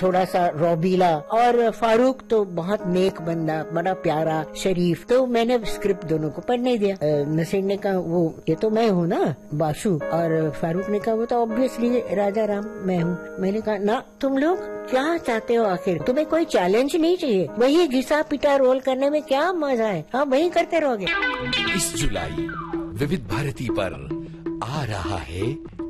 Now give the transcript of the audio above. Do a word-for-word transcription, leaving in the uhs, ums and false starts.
थोड़ा सा रौबीला, और फारूक तो बहुत नेक बंदा, बड़ा प्यारा शरीफ। तो मैंने स्क्रिप्ट दोनों को पढ़ने दिया। नसीर ने कहा वो ये तो मैं हूँ ना बासु, और फारूक ने कहा वो तो ऑब्वियसली राजा राम मैं हूँ। मैंने कहा ना, तुम लोग क्या चाहते हो आखिर? तुम्हें कोई चैलेंज नहीं चाहिए? वही घिसा पिटा रोल करने में क्या मजा है? हाँ वही करते रहोगे। इस जुलाई विविध भारती पर आ रहा है